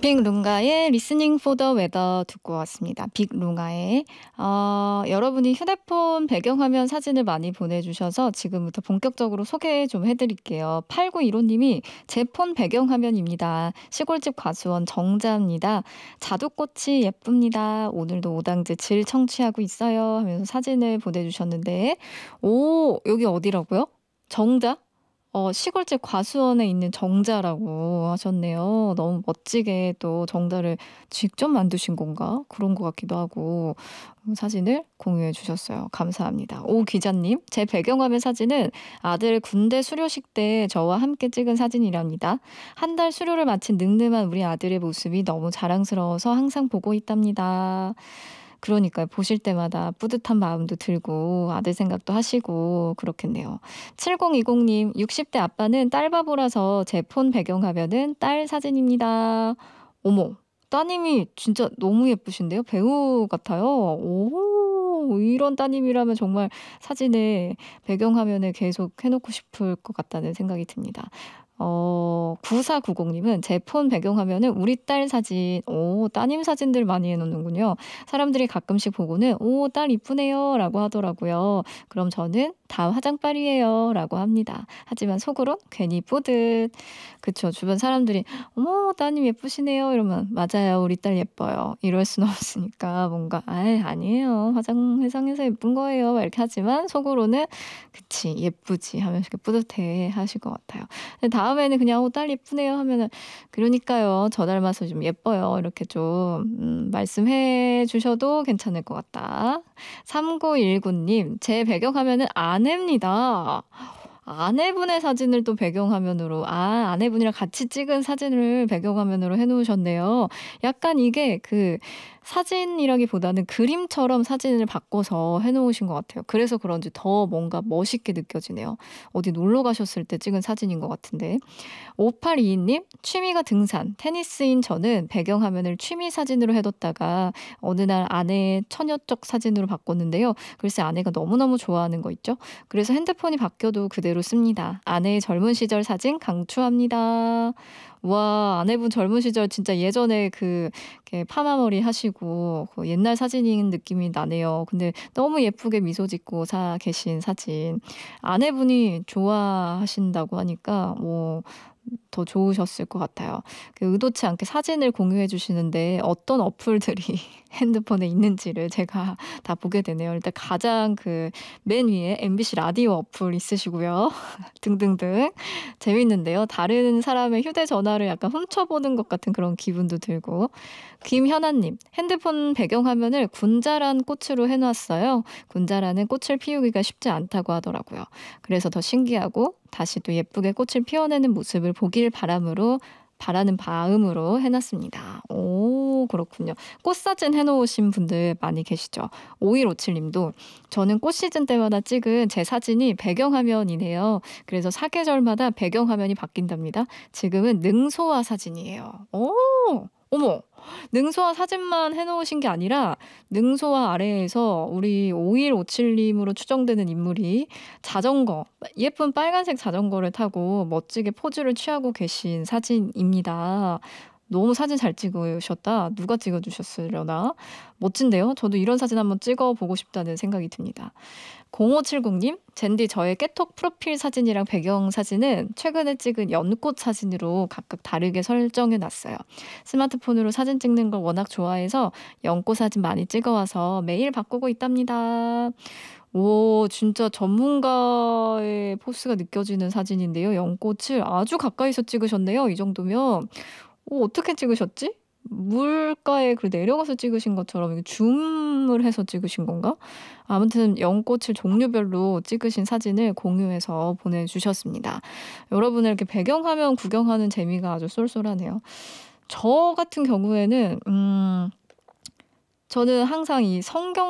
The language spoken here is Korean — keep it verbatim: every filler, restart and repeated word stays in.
빅룽가의 리스닝 포 더 웨더 듣고 왔습니다. 빅룽가의 어, 여러분이 휴대폰 배경화면 사진을 많이 보내주셔서 지금부터 본격적으로 소개 좀 해드릴게요. 팔구일오 님이 제 폰 배경화면입니다. 시골집 과수원 정자입니다. 자두꽃이 예쁩니다. 오늘도 오당제 질 청취하고 있어요 하면서 사진을 보내주셨는데, 오, 여기 어디라고요? 정자? 어, 시골집 과수원에 있는 정자라고 하셨네요. 너무 멋지게 또 정자를 직접 만드신 건가? 그런 것 같기도 하고 사진을 공유해 주셨어요. 감사합니다. 오 기자님, 제 배경화면 사진은 아들 군대 수료식 때 저와 함께 찍은 사진이랍니다. 한 달 수료를 마친 늠름한 우리 아들의 모습이 너무 자랑스러워서 항상 보고 있답니다. 그러니까요. 보실 때마다 뿌듯한 마음도 들고 아들 생각도 하시고 그렇겠네요. 칠공이공 님, 육십 대 아빠는 딸 바보라서 제 폰 배경화면은 딸 사진입니다. 어머, 따님이 진짜 너무 예쁘신데요? 배우 같아요. 오, 이런 따님이라면 정말 사진에 배경화면에 계속 해놓고 싶을 것 같다는 생각이 듭니다. 어, 구사구공 님은 제 폰 배경화면은 우리 딸 사진, 오, 따님 사진들 많이 해놓는군요. 사람들이 가끔씩 보고는, 오, 딸 이쁘네요 라고 하더라고요. 그럼 저는 다 화장빨이에요 라고 합니다. 하지만 속으론 괜히 뿌듯. 그쵸. 주변 사람들이, 어머, 따님 예쁘시네요 이러면, 맞아요. 우리 딸 예뻐요. 이럴 순 없으니까 뭔가, 아이, 아니에요. 화장, 회상해서 예쁜 거예요. 막 이렇게 하지만 속으로는, 그치, 예쁘지 하면서 이렇게 뿌듯해 하실 것 같아요. 근데 다음에는 그냥 어, 딸 예쁘네요 하면은 그러니까요. 저 닮아서 좀 예뻐요. 이렇게 좀 음, 말씀해 주셔도 괜찮을 것 같다. 삼구일구 님, 제 배경화면은 아내입니다. 아내분의 사진을 또 배경화면으로, 아, 아내분이랑 같이 찍은 사진을 배경화면으로 해놓으셨네요. 약간 이게 그 사진이라기보다는 그림처럼 사진을 바꿔서 해놓으신 것 같아요. 그래서 그런지 더 뭔가 멋있게 느껴지네요. 어디 놀러 가셨을 때 찍은 사진인 것 같은데. 오팔이이 님, 취미가 등산, 테니스인 저는 배경화면을 취미 사진으로 해뒀다가 어느 날 아내의 처녀적 사진으로 바꿨는데요. 글쎄 아내가 너무너무 좋아하는 거 있죠? 그래서 핸드폰이 바뀌어도 그대로 씁니다. 아내의 젊은 시절 사진 강추합니다. 와, 아내분 젊은 시절 진짜 예전에 그 이렇게 파마머리 하시고 그 옛날 사진인 느낌이 나네요. 근데 너무 예쁘게 미소 짓고 사 계신 사진. 아내분이 좋아하신다고 하니까 뭐 더 좋으셨을 것 같아요. 그 의도치 않게 사진을 공유해 주시는데 어떤 어플들이 핸드폰에 있는지를 제가 다 보게 되네요. 일단 가장 그 맨 위에 엠비씨 라디오 어플 있으시고요. 등등등. 재밌는데요. 다른 사람의 휴대전화를 약간 훔쳐보는 것 같은 그런 기분도 들고. 김현아님, 핸드폰 배경화면을 군자란 꽃으로 해놨어요. 군자라는 꽃을 피우기가 쉽지 않다고 하더라고요. 그래서 더 신기하고 다시 또 예쁘게 꽃을 피워내는 모습을 보길 바람으로 바라는 마음으로 해놨습니다. 오, 그렇군요. 꽃사진 해놓으신 분들 많이 계시죠. 오일오칠 님도 저는 꽃 시즌 때마다 찍은 제 사진이 배경화면이네요. 그래서 사계절마다 배경화면이 바뀐답니다. 지금은 능소화 사진이에요. 오, 어머, 능소화 사진만 해놓으신 게 아니라 능소화 아래에서 우리 오일오칠 님으로 추정되는 인물이 자전거, 예쁜 빨간색 자전거를 타고 멋지게 포즈를 취하고 계신 사진입니다. 너무 사진 잘 찍으셨다. 누가 찍어주셨으려나? 멋진데요? 저도 이런 사진 한번 찍어보고 싶다는 생각이 듭니다. 공오칠공 님, 젠디 저의 깨톡 프로필 사진이랑 배경 사진은 최근에 찍은 연꽃 사진으로 각각 다르게 설정해 놨어요. 스마트폰으로 사진 찍는 걸 워낙 좋아해서 연꽃 사진 많이 찍어와서 매일 바꾸고 있답니다. 오, 진짜 전문가의 포스가 느껴지는 사진인데요. 연꽃을 아주 가까이서 찍으셨네요. 이 정도면. 오, 어떻게 찍으셨지? 물가에 그 내려가서 찍으신 것처럼 줌을 해서 찍으신 건가? 아무튼 연꽃을 종류별로 찍으신 사진을 공유해서 보내주셨습니다. 여러분의 이렇게 배경화면 구경하는 재미가 아주 쏠쏠하네요. 저 같은 경우에는 음, 저는 항상 이 성경